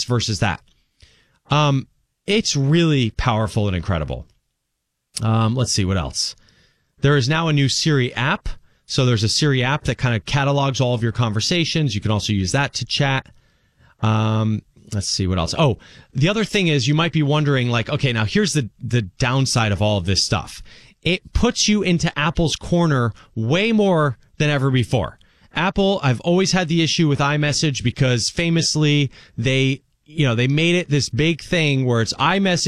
versus that. It's really powerful and incredible. Let's see what else. There is now a new Siri app. So there's a Siri app that kind of catalogs all of your conversations. You can also use that to chat. Let's see what else. Oh, the other thing is you might be wondering, like, okay, now here's the downside of all of this stuff. It puts you into Apple's corner way more than ever before. Apple, I've always had the issue with iMessage because famously they made it this big thing where it's iMessage